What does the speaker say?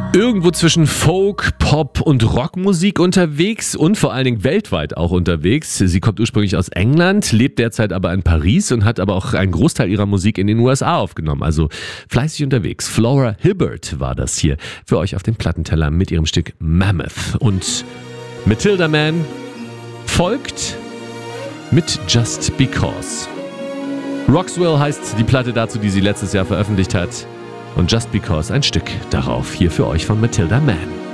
Irgendwo zwischen Folk, Pop und Rockmusik unterwegs und vor allen Dingen weltweit auch unterwegs. Sie kommt ursprünglich aus England, lebt derzeit aber in Paris und hat aber auch einen Großteil ihrer Musik in den USA aufgenommen. Also fleißig unterwegs. Flora Hibbert war das hier für euch auf dem Plattenteller mit ihrem Stück Mammoth. Und Matilda Mann folgt mit Just Because. Roxwell heißt die Platte dazu, die sie letztes Jahr veröffentlicht hat. Und Just Because ein Stück darauf hier für euch von Matilda Mann.